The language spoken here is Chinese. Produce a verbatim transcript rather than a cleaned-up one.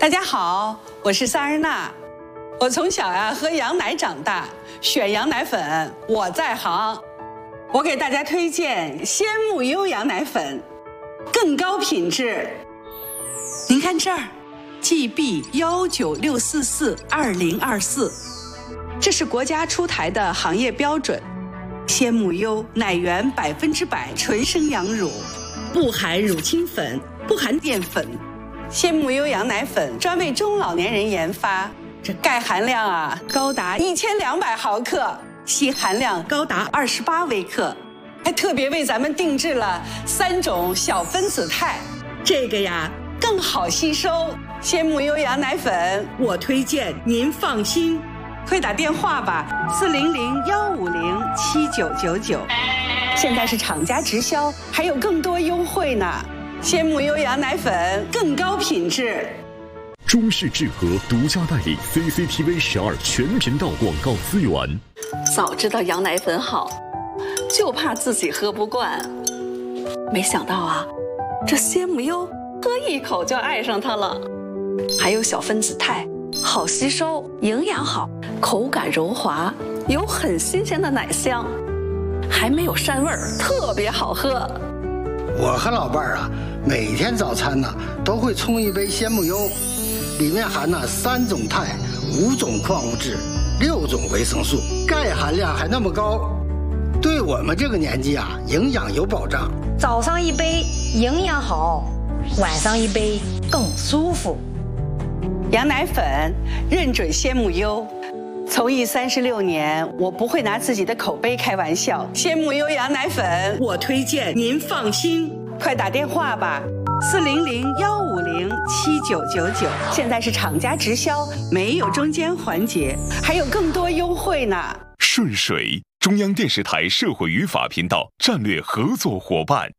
大家好，我是萨日娜。我从小呀喝羊奶长大，选羊奶粉我在行。我给大家推荐鲜木优羊奶粉，更高品质。您看这儿 ，G B 一九六四四二零二四，这是国家出台的行业标准。鲜木优奶源百分之百纯生羊乳，不含乳清粉，不含淀粉。鲜木优羊奶粉专为中老年人研发，这钙含量啊高达一千两百毫克，硒含量高达二十八微克，还特别为咱们定制了三种小分子肽，这个呀更好吸收。鲜木优羊奶粉，我推荐您放心，快打电话吧，四零零幺五零七九九九，现在是厂家直销，还有更多优惠呢。鲜木优羊奶粉更高品质。 中视智和独家代理 C C T V 十二全频道广告资源。 早知道羊奶粉好，就怕自己喝不惯。没想到啊，这鲜木优喝一口就爱上它了。还有小分子肽，好吸收，营养好，口感柔滑，有很新鲜的奶香，还没有膻味儿，特别好喝。 我和老伴儿啊，每天早餐呢都会冲一杯鲜木优，里面含了三种肽、五种矿物质、六种维生素，钙含量还那么高，对我们这个年纪啊，营养有保障。 早上一杯营养好，晚上一杯更舒服。 羊奶粉认准鲜木优。从艺三十六年，我不会拿自己的口碑开玩笑。鲜木优羊奶粉，我推荐您放心，快打电话吧，四零零幺五零七九九九，现在是厂家直销，没有中间环节，还有更多优惠呢。 顺水，中央电视台社会语法频道战略合作伙伴。